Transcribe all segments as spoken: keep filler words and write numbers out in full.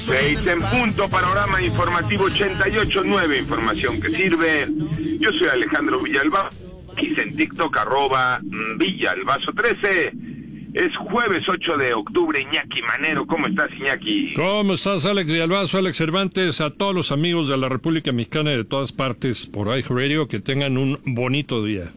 Seis en punto, panorama informativo ochenta y ocho punto nueve, información que sirve. Yo soy Alejandro Villalbazo, aquí en TikTok, arroba Villalbazo trece. Es jueves ocho de octubre, Iñaki Manero. ¿Cómo estás, Iñaki? ¿Cómo estás, Alex Villalbazo, Alex Cervantes? A todos los amigos de la República Mexicana y de todas partes por iHeartRadio, que tengan un bonito día.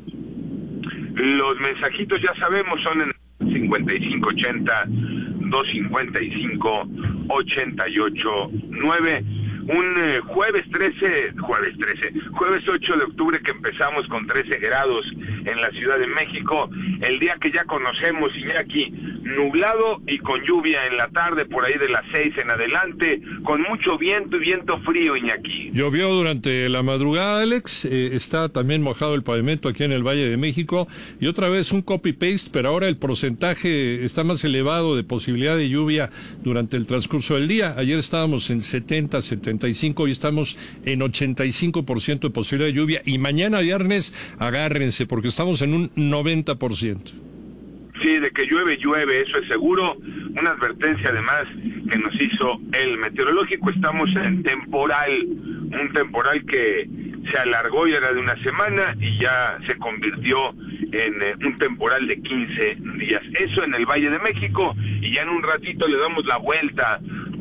Los mensajitos, ya sabemos, son en cincuenta y cinco ochenta, doscientos cincuenta y cinco, ochenta y ocho nueve. Un eh, jueves trece, jueves trece, jueves ocho de octubre, que empezamos con trece grados en la Ciudad de México, el día que ya conocemos, Iñaki, nublado y con lluvia en la tarde, por ahí de las seis en adelante, con mucho viento y viento frío, Iñaki. Llovió durante la madrugada, Alex, eh, está también mojado el pavimento aquí en el Valle de México, y otra vez un copy-paste, pero ahora el porcentaje está más elevado de posibilidad de lluvia durante el transcurso del día. Ayer estábamos en setenta, setenta y cinco y estamos en ochenta y cinco por ciento de posibilidad de lluvia, y mañana viernes agárrense porque estamos en un noventa por ciento. Sí, de que llueve, llueve, eso es seguro. Una advertencia además que nos hizo el meteorológico. Estamos en temporal, un temporal que se alargó, ya era de una semana y ya se convirtió en eh, un temporal de quince días. Eso en el Valle de México, y ya en un ratito le damos la vuelta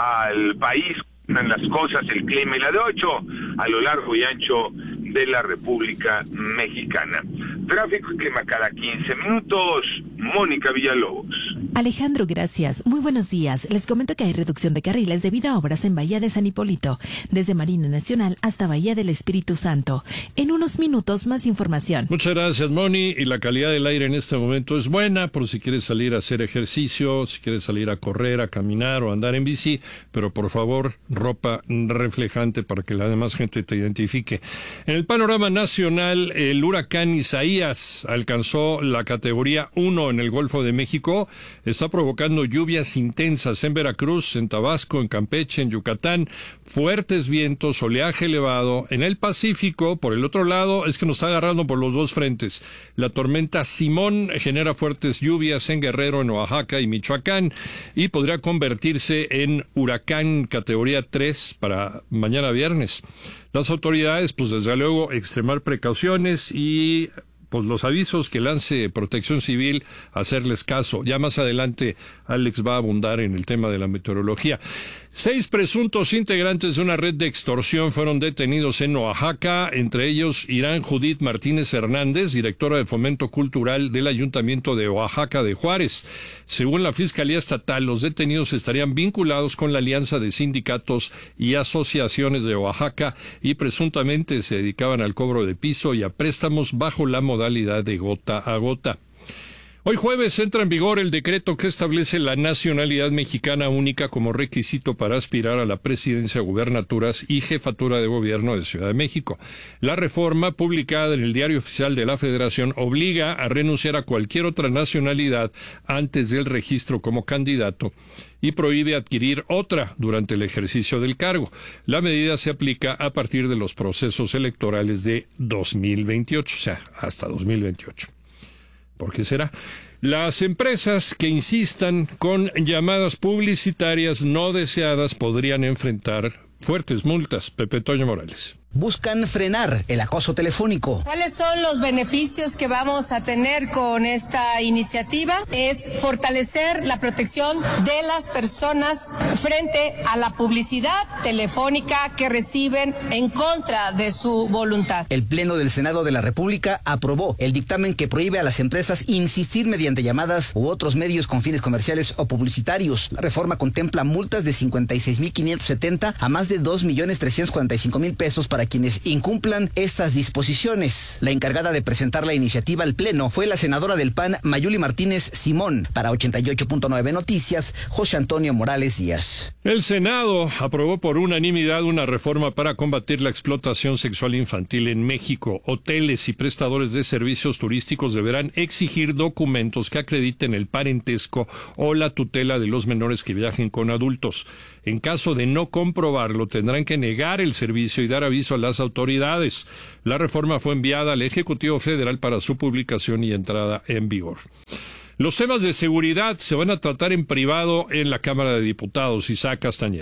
al país, en las cosas, el clima y la de ocho a lo largo y ancho de la República Mexicana. Tráfico y clima cada quince minutos. Mónica Villalobos. Alejandro, gracias. Muy buenos días. Les comento que hay reducción de carriles debido a obras en Bahía de San Hipólito, desde Marina Nacional hasta Bahía del Espíritu Santo. En unos minutos, más información. Muchas gracias, Moni. Y la calidad del aire en este momento es buena, por si quieres salir a hacer ejercicio, si quieres salir a correr, a caminar o a andar en bici, pero por favor, ropa reflejante para que la demás gente te identifique. En el panorama nacional, el huracán Isaías alcanzó la categoría uno en el Golfo de México. Está provocando lluvias intensas en Veracruz, en Tabasco, en Campeche, en Yucatán, fuertes vientos, oleaje elevado. En el Pacífico, por el otro lado, es que nos está agarrando por los dos frentes. La tormenta Simón genera fuertes lluvias en Guerrero, en Oaxaca y Michoacán, y podría convertirse en huracán categoría tres para mañana viernes. Las autoridades, pues desde luego, extremar precauciones y pues los avisos que lance Protección Civil, hacerles caso. Ya más adelante Alex va a abundar en el tema de la meteorología. Seis presuntos integrantes de una red de extorsión fueron detenidos en Oaxaca, entre ellos Irán Judith Martínez Hernández, directora de Fomento Cultural del Ayuntamiento de Oaxaca de Juárez. Según la Fiscalía Estatal, los detenidos estarían vinculados con la Alianza de Sindicatos y Asociaciones de Oaxaca y presuntamente se dedicaban al cobro de piso y a préstamos bajo la modalidad de gota a gota. Hoy jueves entra en vigor el decreto que establece la nacionalidad mexicana única como requisito para aspirar a la presidencia, gubernaturas y jefatura de gobierno de Ciudad de México. La reforma, publicada en el Diario Oficial de la Federación, obliga a renunciar a cualquier otra nacionalidad antes del registro como candidato y prohíbe adquirir otra durante el ejercicio del cargo. La medida se aplica a partir de los procesos electorales de dos mil veintiocho, o sea, hasta dos mil veintiocho. ¿Por qué será? Las empresas que insistan con llamadas publicitarias no deseadas podrían enfrentar fuertes multas. Pepe Toño Morales. Buscan frenar el acoso telefónico. ¿Cuáles son los beneficios que vamos a tener con esta iniciativa? Es fortalecer la protección de las personas frente a la publicidad telefónica que reciben en contra de su voluntad. El Pleno del Senado de la República aprobó el dictamen que prohíbe a las empresas insistir mediante llamadas u otros medios con fines comerciales o publicitarios. La reforma contempla multas de cincuenta y seis mil quinientos setenta a más de dos millones trescientos cuarenta y cinco mil pesos para quienes incumplan estas disposiciones. La encargada de presentar la iniciativa al Pleno fue la senadora del P A N, Mayuli Martínez Simón. Para ochenta y ocho punto nueve Noticias, José Antonio Morales Díaz. El Senado aprobó por unanimidad una reforma para combatir la explotación sexual infantil en México. Hoteles y prestadores de servicios turísticos deberán exigir documentos que acrediten el parentesco o la tutela de los menores que viajen con adultos. En caso de no comprobarlo, tendrán que negar el servicio y dar aviso a las autoridades. La reforma fue enviada al Ejecutivo Federal para su publicación y entrada en vigor. Los temas de seguridad se van a tratar en privado en la Cámara de Diputados. Isaac Castañeda.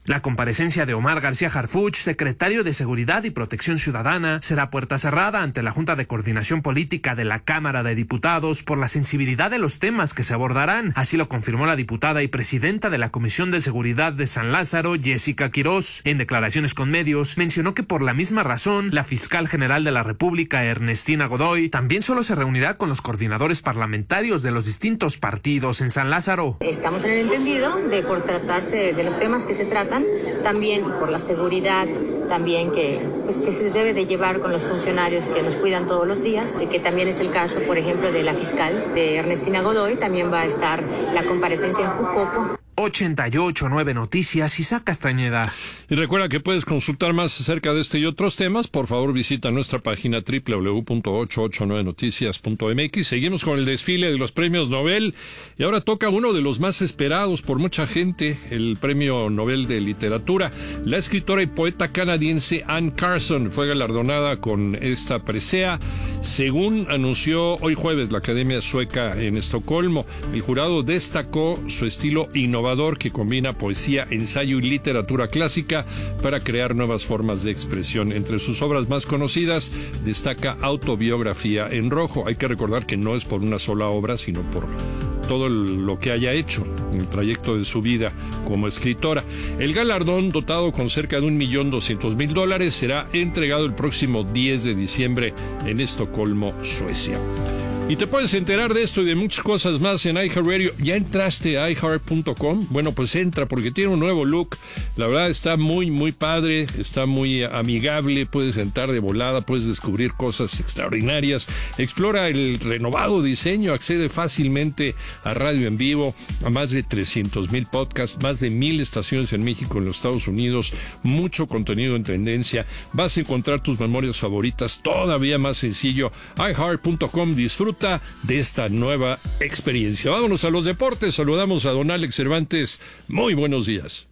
La comparecencia de Omar García Harfuch, secretario de Seguridad y Protección Ciudadana, será puerta cerrada ante la Junta de Coordinación Política de la Cámara de Diputados por la sensibilidad de los temas que se abordarán. Así lo confirmó la diputada y presidenta de la Comisión de Seguridad de San Lázaro, Jessica Quirós. En declaraciones con medios, mencionó que por la misma razón, la fiscal general de la República, Ernestina Godoy, también solo se reunirá con los coordinadores parlamentarios de los distintos partidos en San Lázaro. Estamos en el entendido de por tratarse de los temas que se tratan, también por la seguridad, también que, pues, que se debe de llevar con los funcionarios que nos cuidan todos los días, que también es el caso, por ejemplo, de la fiscal, de Ernestina Godoy, también va a estar la comparecencia en Jucopo. ochenta y ocho punto nueve Noticias, Isaac Castañeda. Y recuerda que puedes consultar más acerca de este y otros temas. Por favor, visita nuestra página doble u doble u doble u punto ochocientos ochenta y nueve noticias punto m x. Seguimos con el desfile de los premios Nobel y ahora toca uno de los más esperados por mucha gente, el Premio Nobel de Literatura. La escritora y poeta canadiense Anne Carson fue galardonada con esta presea, según anunció hoy jueves la Academia Sueca en Estocolmo. El jurado destacó su estilo innovador que combina poesía, ensayo y literatura clásica para crear nuevas formas de expresión. Entre sus obras más conocidas destaca Autobiografía en rojo. Hay que recordar que no es por una sola obra, sino por todo lo que haya hecho en el trayecto de su vida como escritora. El galardón, dotado con cerca de un millón doscientos mil dólares, será entregado el próximo diez de diciembre en Estocolmo, Suecia. Y te puedes enterar de esto y de muchas cosas más en iHeartRadio. ¿Ya entraste a i heart punto com? Bueno, pues entra porque tiene un nuevo look. La verdad está muy, muy padre, está muy amigable. Puedes entrar de volada, puedes descubrir cosas extraordinarias. Explora el renovado diseño, accede fácilmente a radio en vivo, a más de trescientos mil podcasts, más de mil estaciones en México, en los Estados Unidos, mucho contenido en tendencia. Vas a encontrar tus memorias favoritas todavía más sencillo. i heart punto com, disfruta de esta nueva experiencia. Vámonos a los deportes. Saludamos a don Alex Cervantes. Muy buenos días.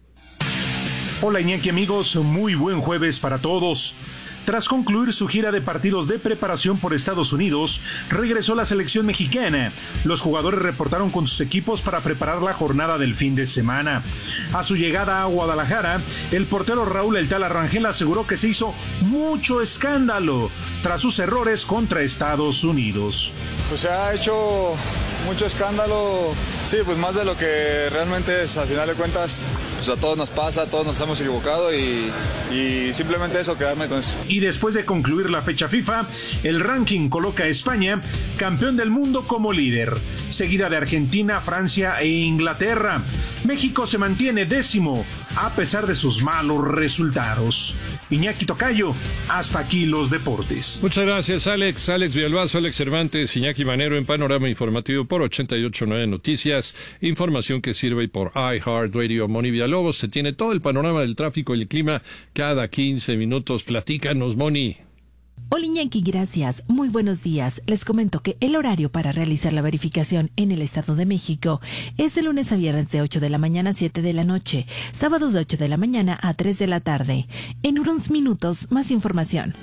Hola Iñaki, amigos, muy buen jueves para todos. Tras concluir su gira de partidos de preparación por Estados Unidos, regresó la selección mexicana. Los jugadores reportaron con sus equipos para preparar la jornada del fin de semana. A su llegada a Guadalajara, el portero Raúl El Tala Rangel aseguró que se hizo mucho escándalo tras sus errores contra Estados Unidos. Pues se ha hecho mucho escándalo, sí, pues más de lo que realmente es. Al final de cuentas, pues a todos nos pasa, a todos nos hemos equivocado y, y simplemente eso, quedarme con eso. Y después de concluir la fecha FIFA, el ranking coloca a España campeón del mundo como líder, seguida de Argentina, Francia e Inglaterra. México se mantiene décimo a pesar de sus malos resultados. Iñaki Tocayo, hasta aquí los deportes. Muchas gracias, Alex. Alex Villalbazo, Alex Cervantes, Iñaki Manero en Panorama Informativo por ochenta y ocho punto nueve Noticias. Información que sirve por iHeartRadio. Moni Villalobos, se tiene todo el panorama del tráfico y el clima cada quince minutos. Platícanos, Moni. Hola Iñaki, gracias. Muy buenos días. Les comento que el horario para realizar la verificación en el Estado de México es de lunes a viernes de ocho de la mañana a siete de la noche, sábados de ocho de la mañana a tres de la tarde. En unos minutos, más información.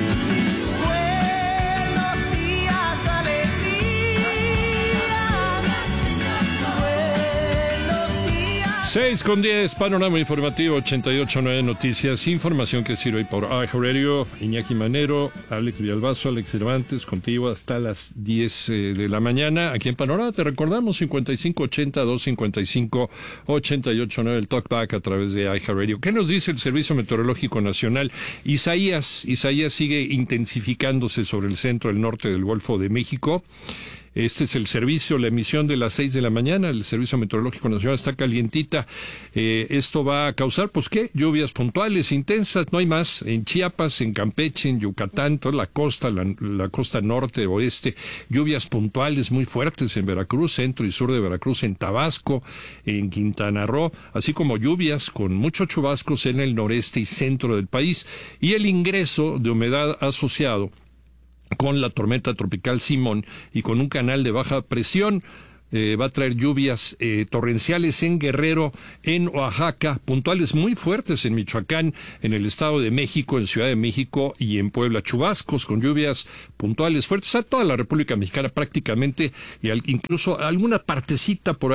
seis con diez, Panorama Informativo ochenta y ocho punto nueve Noticias, información que sirve por iHeartRadio. Iñaki Manero, Alex Villalbazo, Alex Cervantes, contigo hasta las diez eh, de la mañana. Aquí en Panorama te recordamos cincuenta y cinco ochenta, doscientos cincuenta y cinco, ochenta y ocho nueve, el talkback a través de iHeartRadio. ¿Qué nos dice el Servicio Meteorológico Nacional? Isaías, Isaías sigue intensificándose sobre el centro del norte del Golfo de México. Este es el servicio, la emisión de las seis de la mañana. El Servicio Meteorológico Nacional está calientita. Eh, esto va a causar, pues, ¿qué? Lluvias puntuales, intensas, no hay más. En Chiapas, en Campeche, en Yucatán, toda la costa, la, la costa norte, oeste. Lluvias puntuales muy fuertes en Veracruz, centro y sur de Veracruz, en Tabasco, en Quintana Roo, así como lluvias con muchos chubascos en el noreste y centro del país. Y el ingreso de humedad asociado con la tormenta tropical Simón y con un canal de baja presión, eh, va a traer lluvias eh, torrenciales en Guerrero, en Oaxaca, puntuales muy fuertes en Michoacán, en el Estado de México, en Ciudad de México y en Puebla. Chubascos con lluvias puntuales fuertes a toda la República Mexicana prácticamente, y al, incluso alguna partecita por ahí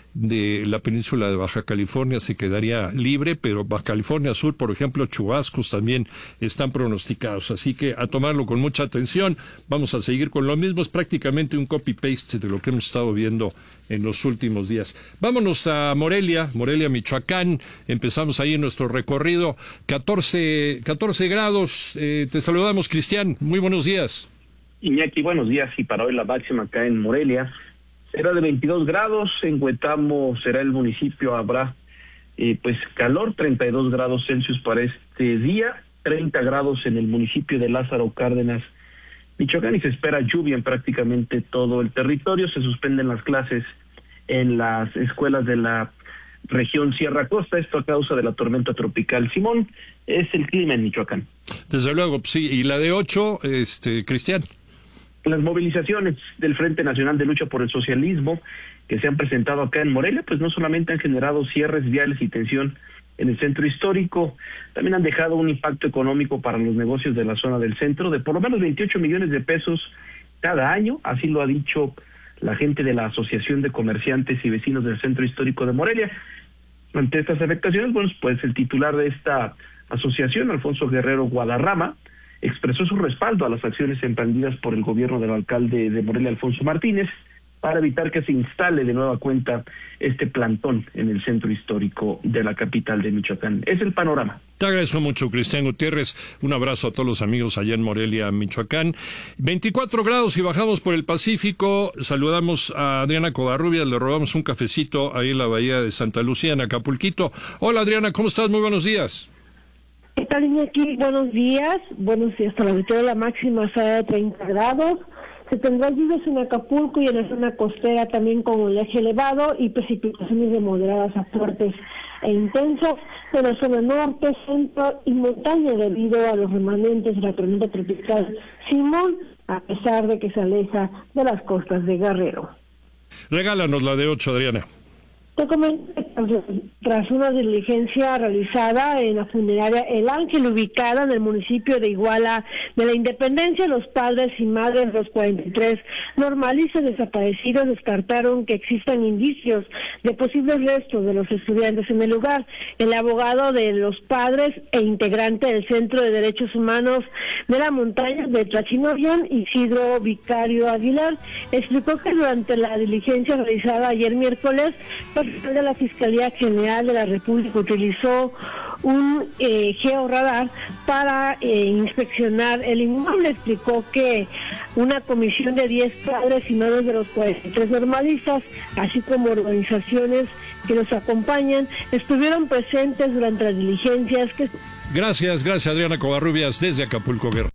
de la península de Baja California se quedaría libre, pero Baja California Sur, por ejemplo, chubascos también están pronosticados, así que a tomarlo con mucha atención. Vamos a seguir con lo mismo, es prácticamente un copy-paste de lo que hemos estado viendo en los últimos días. Vámonos a Morelia, Morelia, Michoacán. Empezamos ahí en nuestro recorrido. catorce, catorce grados. Eh, te saludamos, Cristian. Muy buenos días. Iñaki, buenos días. Y para hoy la máxima acá en Morelia será de veintidós grados. En Huetamo será el municipio, habrá eh, pues calor, treinta y dos grados Celsius para este día, treinta grados en el municipio de Lázaro Cárdenas, Michoacán, y se espera lluvia en prácticamente todo el territorio. Se suspenden las clases en las escuelas de la región Sierra Costa, esto a causa de la tormenta tropical Simón. Es el clima en Michoacán. Desde luego, sí. Y la de ocho, este, Cristian. Las movilizaciones del Frente Nacional de Lucha por el Socialismo que se han presentado acá en Morelia, pues no solamente han generado cierres viales y tensión en el centro histórico, también han dejado un impacto económico para los negocios de la zona del centro de por lo menos veintiocho millones de pesos cada año, así lo ha dicho la gente de la Asociación de Comerciantes y Vecinos del Centro Histórico de Morelia. Ante estas afectaciones, bueno, pues el titular de esta asociación, Alfonso Guerrero Guadarrama, expresó su respaldo a las acciones emprendidas por el gobierno del alcalde de Morelia, Alfonso Martínez, para evitar que se instale de nueva cuenta este plantón en el centro histórico de la capital de Michoacán. Es el panorama. Te agradezco mucho, Cristian Gutiérrez. Un abrazo a todos los amigos allá en Morelia, Michoacán. veinticuatro grados y bajamos por el Pacífico. Saludamos a Adriana Covarrubias, le robamos un cafecito ahí en la bahía de Santa Lucía, en Acapulquito. Hola, Adriana, ¿cómo estás? Muy buenos días. ¿Qué tal, Iñaki? Buenos días. Buenos días. Para la la máxima será de treinta grados. Se tendrán lluvias en Acapulco y en la zona costera también con oleaje elevado y precipitaciones de moderadas a fuertes e intensas en la zona norte, centro y montaña debido a los remanentes de la tormenta tropical Simón, a pesar de que se aleja de las costas de Guerrero. Regálanos la de ocho, Adriana. Te comento que tras una diligencia realizada en la funeraria El Ángel, ubicada en el municipio de Iguala de la Independencia, los padres y madres de los cuarenta y tres normalistas desaparecidos descartaron que existan indicios de posibles restos de los estudiantes en el lugar. El abogado de los padres e integrante del Centro de Derechos Humanos de la Montaña de Tlachinoyan, Isidro Vicario Aguilar, explicó que durante la diligencia realizada ayer miércoles, de la Fiscalía General de la República utilizó un eh, georradar para eh, inspeccionar el inmueble. Explicó que una comisión de diez padres y madres de los cuarenta y tres normalistas, así como organizaciones que los acompañan, estuvieron presentes durante las diligencias que... Gracias, gracias Adriana Covarrubias desde Acapulco, Guerrero.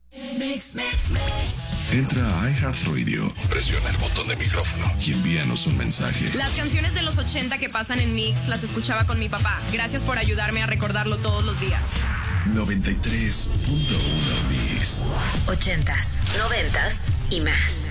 Entra a iHeartRadio, presiona el botón de micrófono y envíanos un mensaje. Las canciones de los ochenta que pasan en Mix las escuchaba con mi papá. Gracias por ayudarme a recordarlo todos los días. noventa y tres punto uno Mix. Ochentas, noventas y más.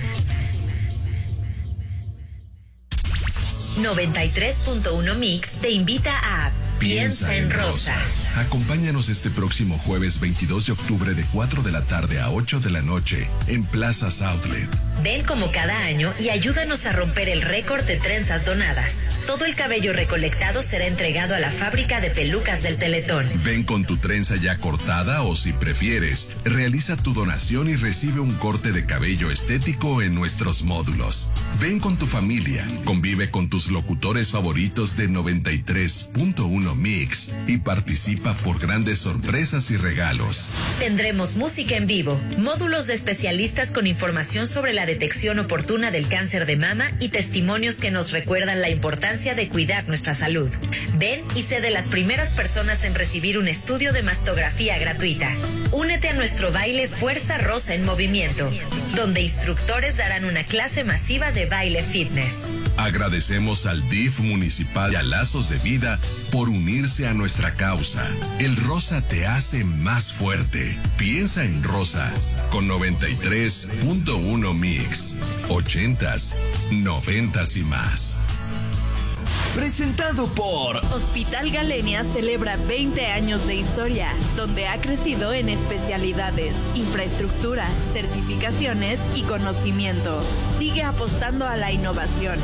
noventa y tres punto uno Mix te invita a Piensa en Rosa. Acompáñanos este próximo jueves veintidós de octubre de cuatro de la tarde a ocho de la noche en Plazas Outlet. Ven como cada año y ayúdanos a romper el récord de trenzas donadas. Todo el cabello recolectado será entregado a la fábrica de pelucas del Teletón. Ven con tu trenza ya cortada o, si prefieres, realiza tu donación y recibe un corte de cabello estético en nuestros módulos. Ven con tu familia, convive con tus locutores favoritos de noventa y tres punto uno Mix y participa por grandes sorpresas y regalos. Tendremos música en vivo, módulos de especialistas con información sobre la detección oportuna del cáncer de mama y testimonios que nos recuerdan la importancia de cuidar nuestra salud. Ven y sé de las primeras personas en recibir un estudio de mastografía gratuita. Únete a nuestro baile Fuerza Rosa en Movimiento, donde instructores darán una clase masiva de baile fitness. Agradecemos al D I F municipal y a Lazos de Vida por unirse a nuestra causa. El rosa te hace más fuerte. Piensa en Rosa con noventa y tres punto uno Mix. Ochentas, noventas y más. Presentado por Hospital Galenia celebra veinte años de historia, donde ha crecido en especialidades, infraestructura, certificaciones y conocimiento. Sigue apostando a la innovación.